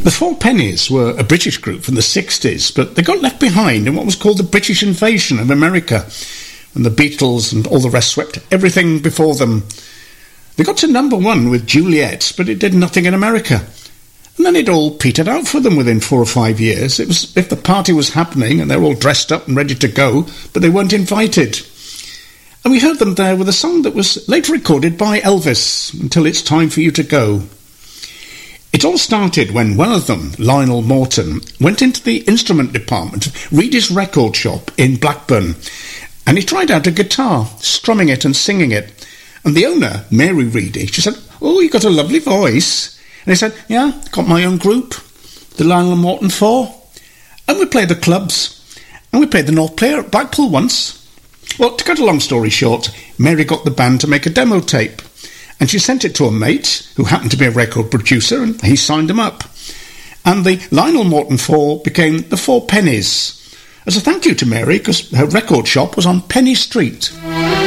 The Four Pennies were a British group from the 60s, but they got left behind in what was called the British invasion of America, when the Beatles and all the rest swept everything before them. They got to number one with Juliet, but it did nothing in America. And then it all petered out for them within 4 or 5 years. It was if the party was happening and they were all dressed up and ready to go, but they weren't invited. And we heard them there with a song that was later recorded by Elvis, Until It's Time for You to Go. It all started when one of them, Lionel Morton, went into the instrument department of Reedy's record shop in Blackburn, and he tried out a guitar, strumming it and singing it. And the owner, Mary Reedy, she said, "Oh, you got a lovely voice." And he said, "Yeah, got my own group, the Lionel Morton Four. And we play the clubs, and we played the North Player at Blackpool once." Well, to cut a long story short, Mary got the band to make a demo tape, and she sent it to a mate who happened to be a record producer, and he signed them up. And the Lionel Morton Four became the Four Pennies, as a thank you to Mary, because her record shop was on Penny Street.